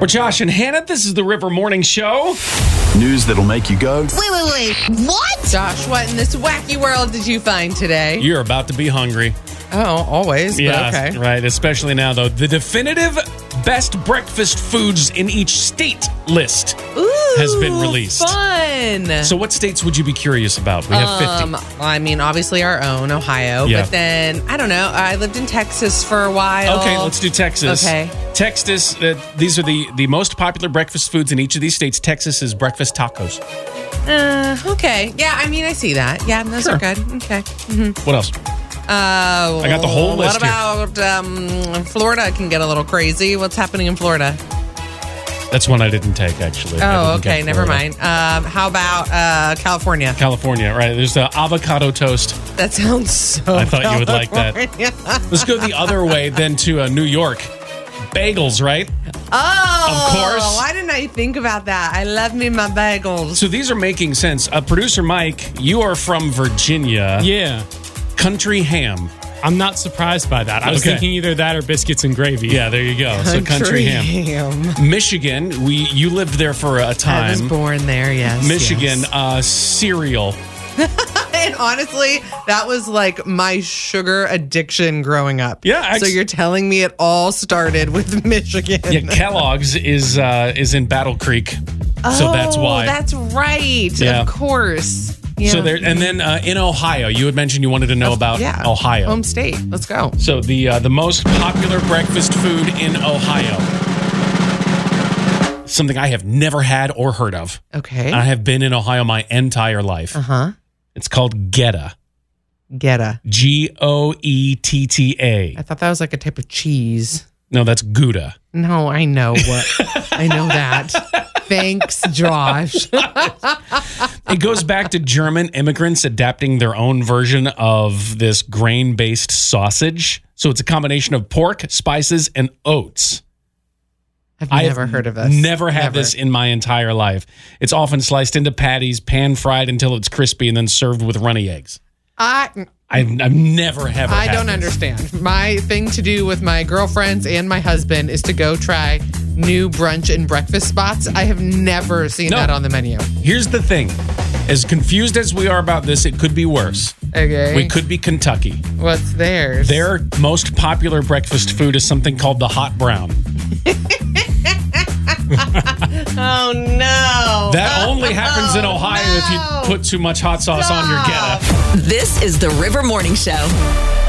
We're Josh and Hannah. This is the River Morning Show. News that'll make you go, Wait. What? Josh, what in this wacky world did you find today? You're about to be hungry. Oh, always. Yeah, but okay. right. Especially now, though. The definitive best breakfast foods in each state list has been released. Fun. So what states would you be curious about? We have 50. I mean, obviously our own, Ohio. Yeah. But then, I don't know. I lived in Texas for a while. Okay, let's do Texas. Okay. Texas, these are the most popular breakfast foods in each of these states. Texas is breakfast tacos. Okay. Yeah, I mean, I see that. Yeah, those Sure. are good. Okay. What else? I got the whole list What about Florida can get a little crazy. What's happening in Florida? That's one I didn't take, actually. I Oh, didn't get okay. Never Florida. mind. How about California? California, right. There's the avocado toast. That sounds so I thought you would like that. California. Let's go the other way then to New York. Bagels, right? Oh, Of course. Why didn't I think about that? I love me my bagels. So these are making sense. Producer Mike, you are from Virginia. Yeah, Country ham. I'm not surprised by that. I was Okay. thinking either that or biscuits and gravy. Yeah, there you go. So country ham. Michigan, you lived there for a I was time. born there, yes. Michigan, yes. cereal. And honestly, that was like my sugar addiction growing up. Yeah, so you're telling me it all started with Michigan. Yeah, Kellogg's is in Battle Creek. So that's why. That's right. Yeah. Of course. Yeah. So there, and then in Ohio, you had mentioned you wanted to know about Ohio. Home state. Let's go. So the most popular breakfast food in Ohio. Something I have never had or heard of. Okay. I have been in Ohio my entire life. Uh-huh. It's called Geta. Geta. Goetta. I thought that was like a type of cheese. No, that's Gouda. No, I know what. I know that. Thanks, Josh. It goes back to German immigrants adapting their own version of this grain-based sausage. So it's a combination of pork, spices, and oats. I've never heard of this. Never had this in my entire life. It's often sliced into patties, pan-fried until it's crispy, and then served with runny eggs. I've never ever I had don't this. understand. My thing to do with my girlfriends and my husband is to go try new brunch and breakfast spots. I have never seen that on the menu. Here's the thing. As confused as we are about this, it could be worse. Okay. We could be Kentucky. What's theirs? Their most popular breakfast food is something called the hot brown. Oh, no. That only happens in Ohio if you put too much hot sauce on your Geta. This is the River Morning Show.